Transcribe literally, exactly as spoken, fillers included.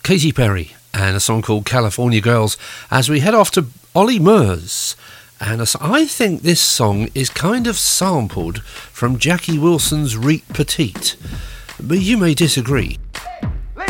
Katy Perry and a song called California Girls as we head off to Ollie Murs. And a, I think this song is kind of sampled from Jackie Wilson's Reet Petite, but you may disagree.